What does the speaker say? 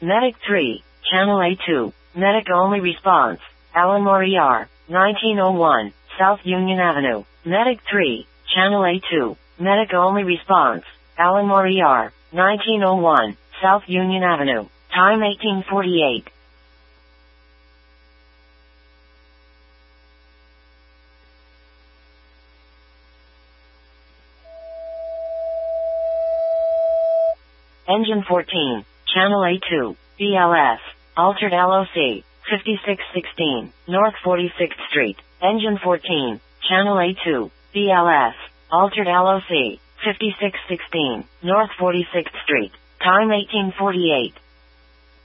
Medic 3, Channel A2, Medic only response, Alan Moriarty, 1901, South Union Avenue. Medic 3, Channel A2, Medic only response, Alan Moriarty, 1901, South Union Avenue. Time 1848. Engine 14, Channel A2, BLS, altered LOC, 5616, North 46th Street. Engine 14, Channel A2, BLS, altered LOC, 5616, North 46th Street. Time 1848.